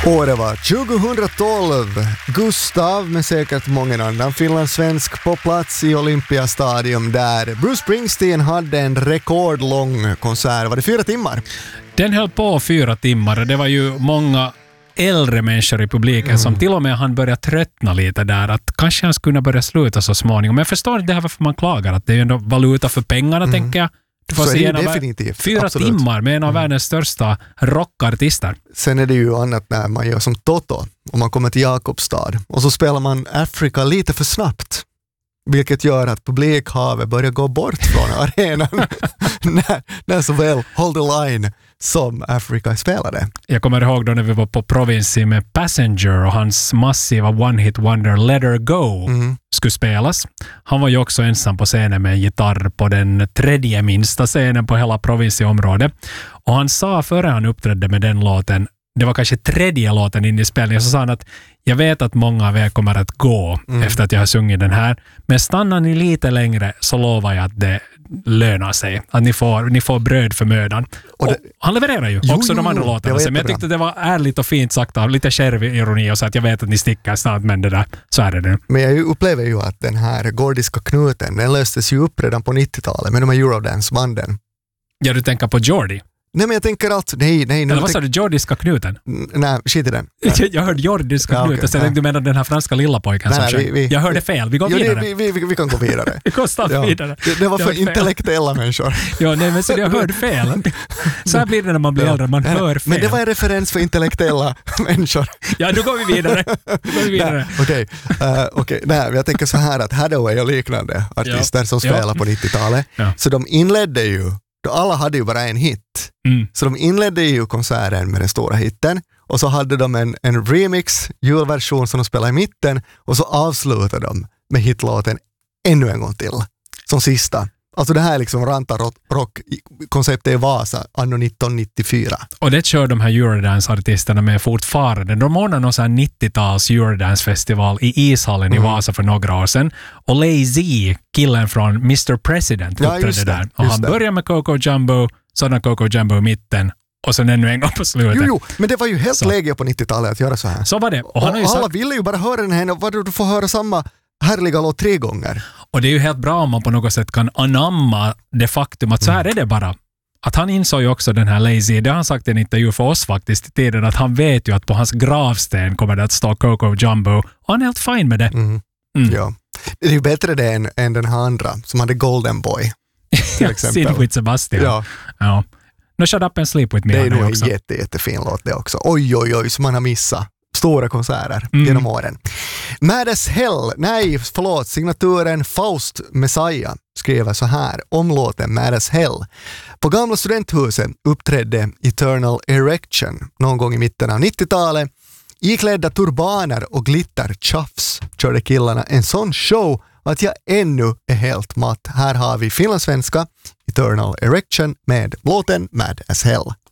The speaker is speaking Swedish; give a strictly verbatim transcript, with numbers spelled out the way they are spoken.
Året var tjugohundratolv. Gustav med säkert många andra finlandssvensk på plats i Olympiastadion där Bruce Springsteen hade en rekordlång konsert. Var det fyra timmar? Den höll på fyra timmar och det var ju många äldre människor i publiken mm. som till och med han började tröttna lite där. Att kanske han skulle börja sluta så småningom. Men jag förstår inte det här varför man klagar. Att det är ju ändå valuta för pengarna, mm. tänker jag. Du får så se är det definitivt. Fyra Absolut. timmar med en av mm. världens största rockartister. Sen är det ju annat när man gör som Toto. Om man kommer till Jakobstad. Och så spelar man Africa lite för snabbt. Vilket gör att publikhavet börjar gå bort från arenan. när, när såväl Hold the Line som Africa spelade. Jag kommer ihåg då när vi var på Provinci med Passenger och hans massiva One Hit Wonder Let Her Go mm. skulle spelas. Han var ju också ensam på scenen med en gitarr på den tredje minsta scenen på hela Provinci-området. Och han sa före han uppträdde med den låten, det var kanske tredje låten in i spelningen, så sa han att jag vet att många av er kommer att gå mm. efter att jag har sungit den här. Men stannar ni lite längre så lovar jag att det lönar sig. Att ni får, ni får bröd för mödan. Och det, och han levererar ju jo, också jo, de andra låtarna. Men jag tyckte det var ärligt och fint sagt av lite kärv ironi och så att jag vet att ni sticker snart, men det där, så är det nu. Men jag upplever ju att den här gordiska knuten, den löstes ju upp redan på nittiotalet med de här Eurodance-banden. Ja, du tänker på Jordi. Nej, men jag tänker att nej, nej. Eller vad sa du, jordiska knuten? Nej, skit i den. Jag, jag hörde jordiska ja, knuten, okay, så jag tänkte du menar den här franska lilla pojken nej, som vi, vi, Jag hörde fel, vi går jo, vidare. Vi, vi, vi, vi kan gå vidare. vi går snabbt ja. vidare. Det, det var för intellektuella människor. ja, nej, men så jag hörde fel. Så här blir det när man blir ja. äldre, man hör fel. Men det var en referens för intellektuella människor. ja, nu går vi vidare. Nu går vi vidare. Okej, okay. uh, okay. Nej, jag tänker så här att Hathaway och liknande artister ja. som spelar ja. på nittiotalet, ja. så de inledde ju då alla hade ju bara en hit. Mm. Så de inledde ju konserten med den stora hitten och så hade de en, en remix, julversion som de spelade i mitten och så avslutade de med hitlåten ännu en gång till. Som sista. Alltså det här är liksom Ranta rock-konceptet i Vasa anno nittonhundranittiofyra. Och det kör de här Eurodance-artisterna med fortfarande. De ordnade någon sån här nittio-tals Eurodance-festival i ishallen mm. i Vasa för några år sedan. Och Lay-Z, killen från mister President, ja, uppträdde där. Och han det. började med Coco Jumbo, sådan Coco Jumbo i mitten och sen ännu en gång på slutet. Jo, jo, men det var ju helt så. läge på nittiotalet att göra så här. Så var det. Och, och, han har ju och alla sagt... ville ju bara höra den här och vad du får höra samma härliga låt tre gånger. Och det är ju helt bra om man på något sätt kan anamma det faktum att så här är det bara. Att han insåg ju också den här Lay-Z, det har han sagt i en intervju för oss faktiskt i tiden, att han vet ju att på hans gravsten kommer det att stå Coco Jumbo och han är helt fine med det. Mm. Mm. Ja. Det är ju bättre det än, än den här andra som hade Golden Boy till exempel. Sid with Sebastian. Ja. ja. No, Shut Up and Sleep With Me. Det är nog en jätte, jättefin låt det också. Oj, oj, oj, som man har missat. Stora konserter mm. genom åren. Mad as Hell, nej förlåt, signaturen Faust Messiah skriver så här om låten Mad as Hell. På gamla studenthuset uppträdde Eternal Erection någon gång i mitten av nittiotalet. Iklädda turbaner och glitter tjafs körde killarna en sån show att jag ännu är helt matt. Här har vi finlandssvenska Eternal Erection med låten Mad as Hell.